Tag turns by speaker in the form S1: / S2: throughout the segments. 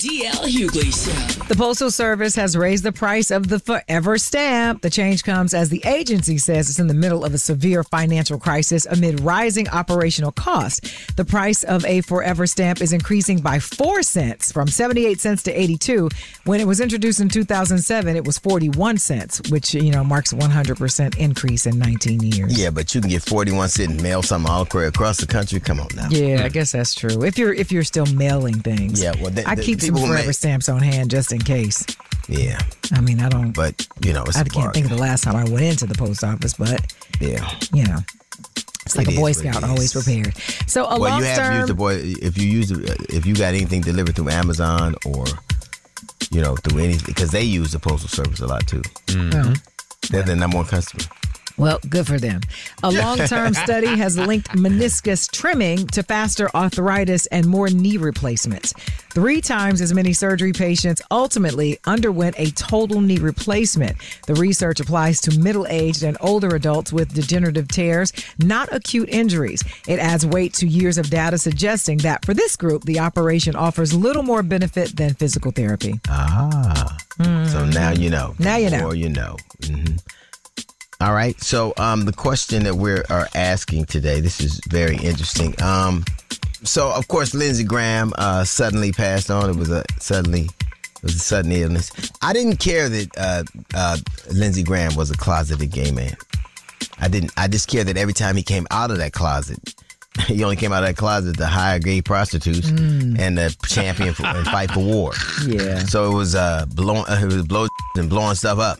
S1: DL Hughley Show.
S2: The Postal Service has raised the price of the Forever Stamp. The change comes as the agency says it's in the middle of a severe financial crisis amid rising operational costs. The price of a Forever Stamp is increasing by 4 cents from 78 cents to 82. When it was introduced in 2007, it was 41 cents, which, marks a 100% increase in 19 years.
S3: Yeah, but you can get 41 cents and mail something all across the country. Come on now.
S2: Yeah, I guess that's true. If you're still mailing things.
S3: Yeah, well,
S2: I keep some Forever Stamps on hand just in case.
S3: Yeah.
S2: I mean, I don't.
S3: But, it's
S2: I can't think of the last time I went into the post office, but, it's like a Boy Scout, always prepared. So a long term.
S3: You have to use if you got anything delivered through Amazon or, through anything, because they use the Postal Service a lot too.
S2: Mm-hmm.
S3: They're the number one customer.
S2: Well, good for them. A long-term study has linked meniscus trimming to faster arthritis and more knee replacements. 3 times as many surgery patients ultimately underwent a total knee replacement. The research applies to middle-aged and older adults with degenerative tears, not acute injuries. It adds weight to years of data suggesting that for this group, the operation offers little more benefit than physical therapy.
S3: So now you know.
S2: Now you know.
S3: Or you know. Mm-hmm. All right. So the question that we are asking today, this is very interesting. So, of course, Lindsey Graham suddenly passed on. It was a sudden illness. I didn't care that Lindsey Graham was a closeted gay man. I didn't. I just cared that every time he came out of that closet, he only came out of that closet to hire gay prostitutes and to champion and fight for war.
S2: Yeah.
S3: So it was blowing and blowing stuff up.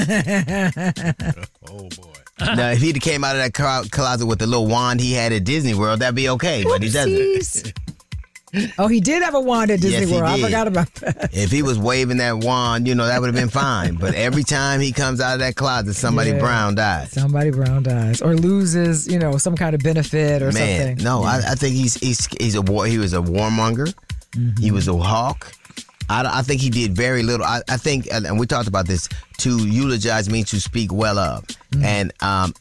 S4: Oh boy.
S3: Now, if he'd came out of that closet with the little wand he had at Disney World, that'd be okay. But he doesn't.
S2: Oh, he did have a wand at Disney
S3: Yes, he
S2: World. I
S3: did.
S2: forgot about that.
S3: If he was waving that wand, that would have been fine. But every time he comes out of that closet, somebody brown dies.
S2: Somebody brown dies or loses, some kind of benefit or something.
S3: No,
S2: Yeah.
S3: I think he was a warmonger. Mm-hmm. He was a hawk. I think he did very little. I think, and we talked about this, to eulogize means to speak well of. Mm-hmm. And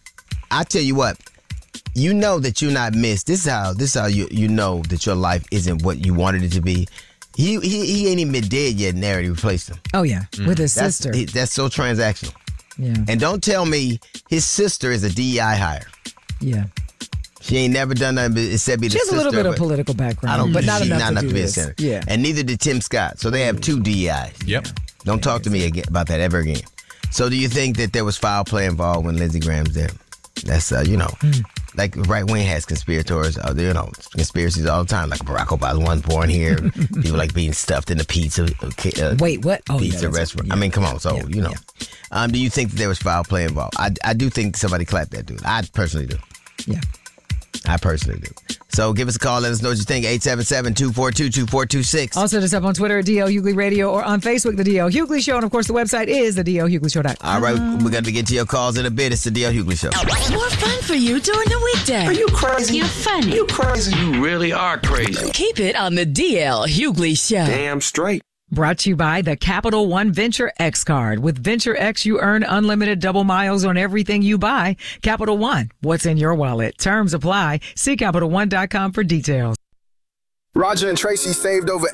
S3: I tell you what, you know that you're not missed. This is how you know that your life isn't what you wanted it to be. He ain't even been dead yet and they already replaced him.
S2: Oh, yeah, with his sister.
S3: That's so transactional.
S2: Yeah.
S3: And don't tell me his sister is a DEI hire.
S2: Yeah.
S3: She ain't never done nothing except be the sister.
S2: She has a little bit of political background, but not enough to be a senator.
S3: Yeah. And neither did Tim Scott. So they have 2 DEIs.
S4: Yep.
S3: Don't talk to me again about that ever again. So do you think that there was foul play involved when Lindsey Graham's there? That's, like right wing has conspirators, conspiracies all the time. Like Barack Obama wasn't born here. People like being stuffed in the pizza.
S2: Wait, what? Oh,
S3: pizza restaurant. Yeah. I mean, come on. So, do you think that there was foul play involved? I do think somebody clapped that dude. I personally do.
S2: Yeah.
S3: I personally do. So give us a call. Let us know what you think. 877-242-2426.
S2: Also, just up on Twitter at DL Hughley Radio or on Facebook, The DL Hughley Show. And, of course, the website is thedlhugleyshow.com.
S3: All right. We're going to get to your calls in a bit. It's The DL Hughley Show.
S1: More fun for you during the weekday.
S5: Are you crazy?
S1: You're funny.
S5: You crazy? You really are crazy.
S1: Keep it on the DL Hughley Show.
S5: Damn straight.
S2: Brought to you by the Capital One Venture X card. With Venture X, you earn unlimited double miles on everything you buy. Capital One, what's in your wallet? Terms apply. See CapitalOne.com for details.
S6: Roger and Tracy saved over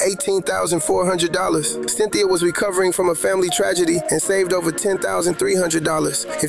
S6: $18,400. Cynthia was recovering from a family tragedy and saved over $10,300.